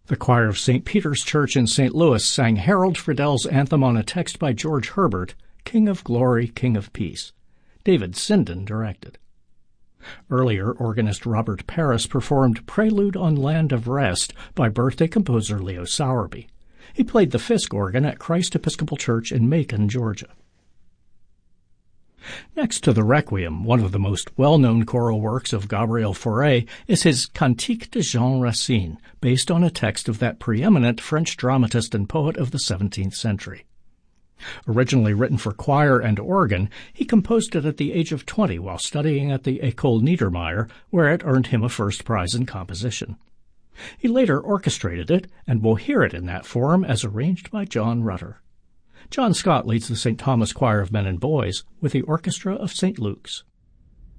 The choir of St. Peter's Church in St. Louis sang Harold Friedel's anthem on a text by George Herbert, King of Glory, King of Peace. David Sinden directed. Earlier, organist Robert Paris performed Prelude on Land of Rest by birthday composer Leo Sowerby. He played the Fisk organ at Christ Episcopal Church in Macon, Georgia. Next to the Requiem, one of the most well-known choral works of Gabriel Fauré is his Cantique de Jean Racine, based on a text of that preeminent French dramatist and poet of the 17th century. Originally written for choir and organ, he composed it at the age of 20 while studying at the École Niedermeyer, where it earned him a first prize in composition. He later orchestrated it, and we'll hear it in that form as arranged by John Rutter. John Scott leads the St. Thomas Choir of Men and Boys with the Orchestra of St. Luke's.